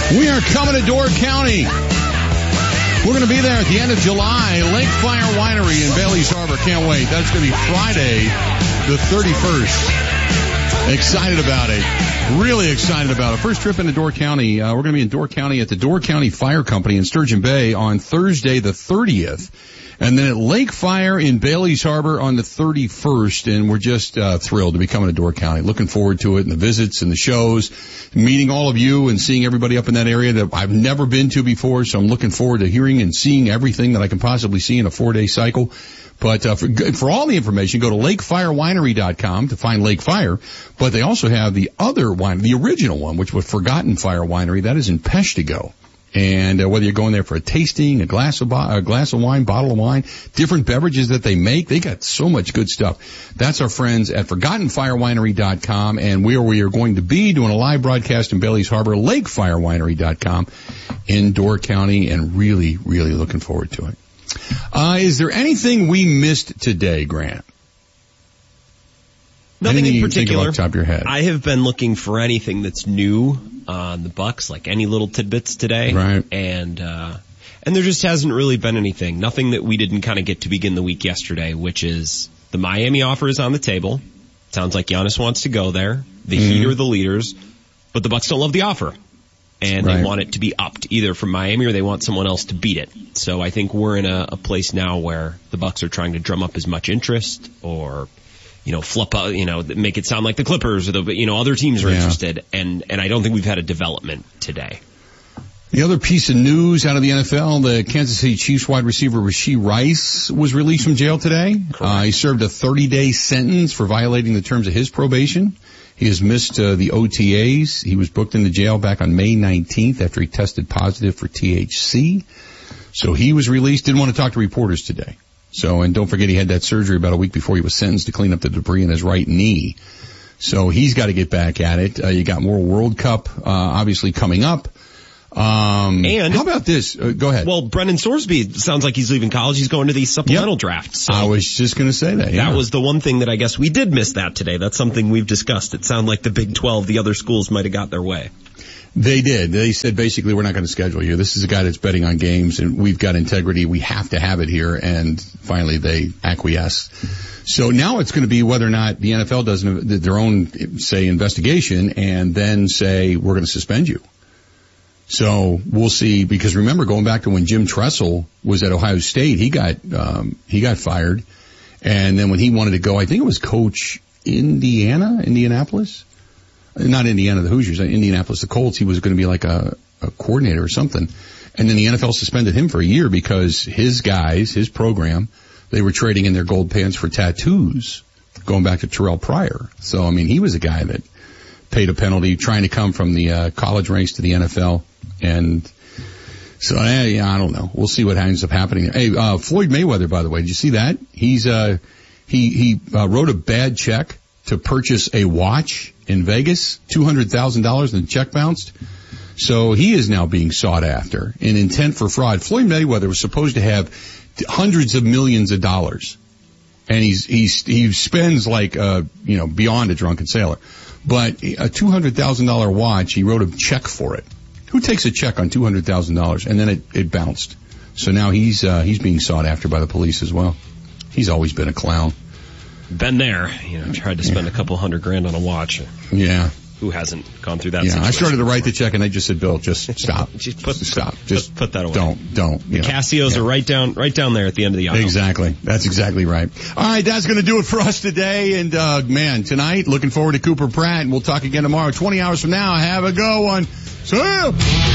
We are coming to Door County. We're going to be there at the end of July. Lake Fire Winery in Bailey's Harbor. Can't wait. That's going to be Friday, the 31st. Excited about it. Really excited about it. First trip into Door County. We're going to be in Door County at the Door County Fire Company in Sturgeon Bay on Thursday, the 30th. And then at Lake Fire in Bailey's Harbor on the 31st, and we're just thrilled to be coming to Door County. Looking forward to it, and the visits and the shows, meeting all of you and seeing everybody up in that area that I've never been to before, so I'm looking forward to hearing and seeing everything that I can possibly see in a 4-day cycle. But for all the information, go to lakefirewinery.com to find Lake Fire. But they also have the other wine, the original one, which was Forgotten Fire Winery. That is in Peshtigo. And whether you're going there for a tasting, a glass of wine, bottle of wine, different beverages that they make, they got so much good stuff. That's our friends at ForgottenFireWinery.com, and we are going to be doing a live broadcast in Bailey's Harbor, LakeFireWinery.com in Door County, and really, really looking forward to it. Is there anything we missed today, Grant? Nothing in particular. Off the top of your head? I have been looking for anything that's new on the Bucks, like any little tidbits today. Right. And there just hasn't really been anything. Nothing that we didn't kind of get to begin the week yesterday, which is the Miami offer is on the table. Sounds like Giannis wants to go there. The Heat are the leaders, but the Bucks don't love the offer. And they want it to be upped either from Miami or they want someone else to beat it. So I think we're in a place now where the Bucks are trying to drum up as much interest or make it sound like the Clippers or the, other teams are interested. And I don't think we've had a development today. The other piece of news out of the NFL, the Kansas City Chiefs wide receiver Rashee Rice was released from jail today. He served a 30-day sentence for violating the terms of his probation. He has missed the OTAs. He was booked into jail back on May 19th after he tested positive for THC. So he was released. Didn't want to talk to reporters today. So, and don't forget he had that surgery about a week before he was sentenced to clean up the debris in his right knee. So he's got to get back at it. You got more World Cup, obviously coming up. And how about this? Go ahead. Well, Brendan Sorsby sounds like he's leaving college. He's going to the supplemental draft. So I was just going to say that. Yeah. That was the one thing that I guess we did miss that today. That's something we've discussed. It sounded like the Big 12, the other schools might have got their way. They did. They said basically we're not going to schedule you. This is a guy that's betting on games and we've got integrity. We have to have it here. And finally they acquiesce. So now it's going to be whether or not the NFL does their own, say, investigation and then say we're going to suspend you. So we'll see, because remember going back to when Jim Tressel was at Ohio State, he got fired. And then when he wanted to go, I think it was coach Indianapolis. Not Indiana, the Hoosiers, Indianapolis, the Colts. He was going to be like a coordinator or something. And then the NFL suspended him for a year because his guys, his program, they were trading in their gold pants for tattoos, going back to Terrell Pryor. So, I mean, he was a guy that paid a penalty trying to come from the college ranks to the NFL. And so, I don't know. We'll see what ends up happening. Hey, Floyd Mayweather, by the way, did you see that? He's he wrote a bad check to purchase a watch in Vegas, $200,000, and the check bounced. So he is now being sought after in intent for fraud. Floyd Mayweather was supposed to have hundreds of millions of dollars, and he spends like beyond a drunken sailor. But a $200,000 watch, he wrote a check for it. Who takes a check on $200,000 and then it bounced? So now he's being sought after by the police as well. He's always been a clown. Been there, tried to spend a couple $100,000 on a watch. Yeah. Who hasn't gone through that? Yeah, situation I started to write the check and they just said, Bill, just stop. Stop. Just put that away. Don't. The Casios are right down there at the end of the aisle. Exactly. That's exactly right. All right, that's going to do it for us today. And, tonight, looking forward to Cooper Pratt. And we'll talk again tomorrow, 20 hours from now. Have a go one. See ya.